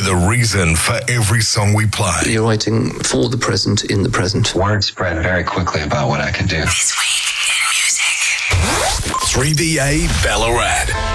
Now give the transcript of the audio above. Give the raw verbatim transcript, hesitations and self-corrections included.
the reason for every song we play. You're writing for the present in the present. Word spread very quickly about what I can do. three D A Ballarat.